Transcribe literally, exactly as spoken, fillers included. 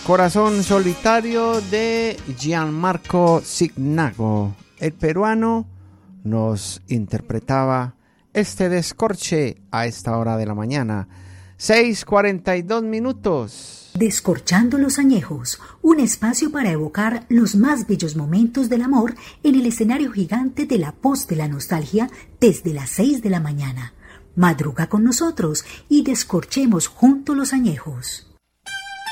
Corazón solitario de Gianmarco Signago. El peruano nos interpretaba este descorche a esta hora de la mañana. seis cuarenta y dos minutos. Descorchando los añejos, un espacio para evocar los más bellos momentos del amor en el escenario gigante de la Post de la Nostalgia desde las seis de la mañana. Madruga con nosotros y descorchemos juntos los añejos.